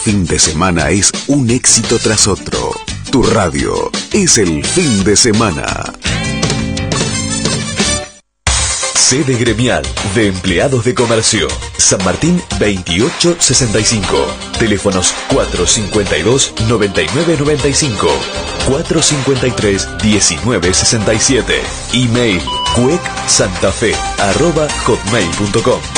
fin de semana es un éxito tras otro. Tu radio es el fin de semana. Sede gremial de empleados de comercio. San Martín 2865. Teléfonos 452-9995. 453-1967. Email cuecsantafe@hotmail.com.